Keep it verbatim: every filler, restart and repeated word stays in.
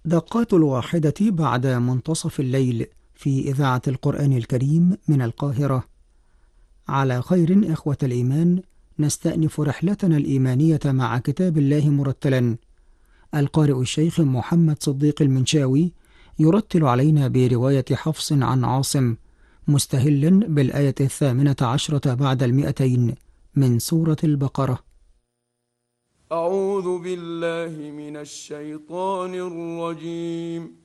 دقات الواحدة بعد منتصف الليل في إذاعة القرآن الكريم من القاهرة. على خير إخوة الإيمان، نستأنف رحلتنا الإيمانية مع كتاب الله مرتلا. القارئ الشيخ محمد صديق المنشاوي يرتل علينا برواية حفص عن عاصم، مستهلا بالآية الثامنة عشرة بعد المئتين من سورة البقرة. أعوذ بالله من الشيطان الرجيم.